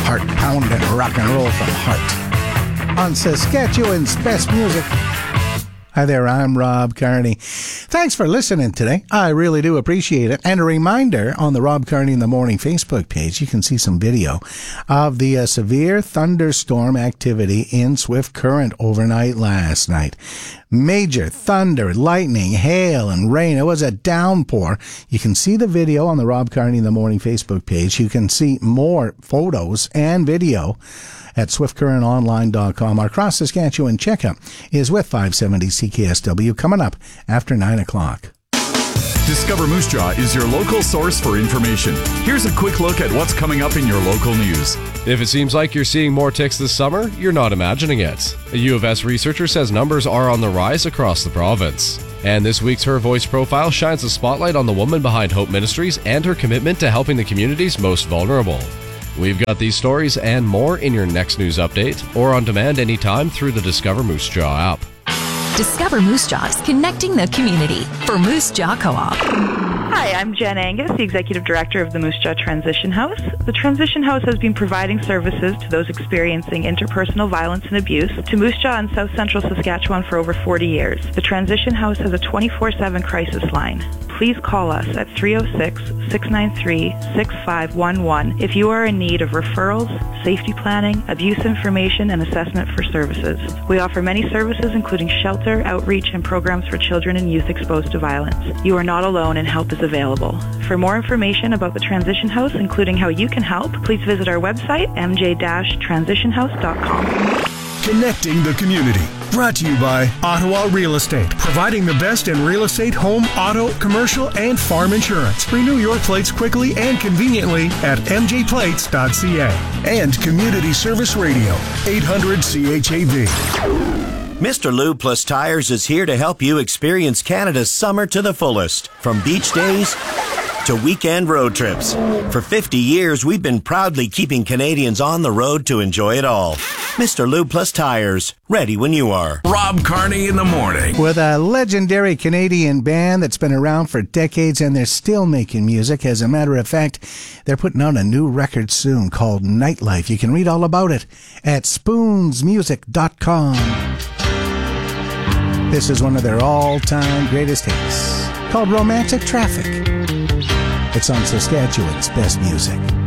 heart-pounding rock and roll from Heart on Saskatchewan's best music. Hi there, I'm Rob Kearney. Thanks for listening today. I really do appreciate it. And a reminder, on the Rob Kearney in the Morning Facebook page, you can see some video of the severe thunderstorm activity in Swift Current overnight last night. Major thunder, lightning, hail, and rain. It was a downpour. You can see the video on the Rob Kearney in the Morning Facebook page. You can see more photos and video at swiftcurrentonline.com. Our Cross Saskatchewan checkup is with 570 CKSW coming up after 9 o'clock. Discover Moose Jaw is your local source for information. Here's a quick look at what's coming up in your local news. If it seems like you're seeing more ticks this summer, you're not imagining it. A U of S researcher says numbers are on the rise across the province. And this week's Her Voice profile shines a spotlight on the woman behind Hope Ministries and her commitment to helping the community's most vulnerable. We've got these stories and more in your next news update or on demand anytime through the Discover Moose Jaw app. Discover Moose Jaws, connecting the community for Moose Jaw Co-op. Hi, I'm Jen Angus, the Executive Director of the Moose Jaw Transition House. The Transition House has been providing services to those experiencing interpersonal violence and abuse to Moose Jaw in South Central Saskatchewan for over 40 years. The Transition House has a 24/7 crisis line. Please call us at 306-693-6511 if you are in need of referrals, safety planning, abuse information, and assessment for services. We offer many services including shelter, outreach, and programs for children and youth exposed to violence. You are not alone and help is available. For more information about the Transition House, including how you can help, please visit our website, mj-transitionhouse.com. Connecting the community. Brought to you by Ottawa Real Estate, providing the best in real estate, home, auto, commercial, and farm insurance. Renew your plates quickly and conveniently at mjplates.ca. And Community Service Radio, 800 CHAV. Mr. Lube Plus Tires is here to help you experience Canada's summer to the fullest. From beach days to weekend road trips. For 50 years, we've been proudly keeping Canadians on the road to enjoy it all. Mr. Lube Plus Tires, ready when you are. Rob Kearney in the morning. With a legendary Canadian band that's been around for decades and they're still making music. As a matter of fact, they're putting out a new record soon called Nightlife. You can read all about it at spoonsmusic.com. This is one of their all-time greatest hits called Romantic Traffic. It's on Saskatchewan's best music.